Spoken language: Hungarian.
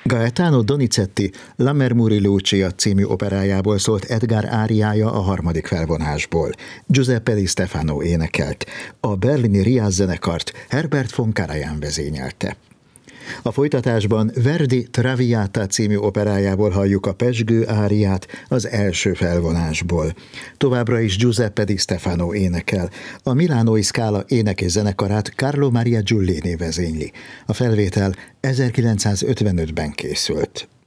Gaetano Donizetti Lammermoori Lucia című operájából szólt Edgar áriája a harmadik felvonásból. Giuseppe Di Stefano énekelt. A berlini Rias zenekart Herbert von Karajan vezényelte. A folytatásban Verdi Traviata című operájából halljuk a pezsgő áriát az első felvonásból. Továbbra is Giuseppe Di Stefano énekel. A Milánói Scala énekes zenekarát Carlo Maria Giullini vezényli. A felvétel 1955-ben készült.